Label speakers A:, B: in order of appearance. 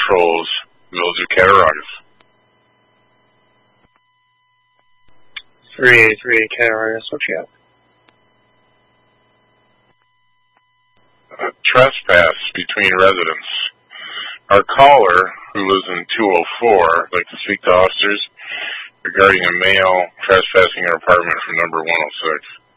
A: patrols, Village of Cattaraugus.
B: 383 Cattaraugus, what you got?
A: Trespass between residents. Our caller, who lives in 204, would like to speak to officers regarding a male trespassing our apartment from number 106.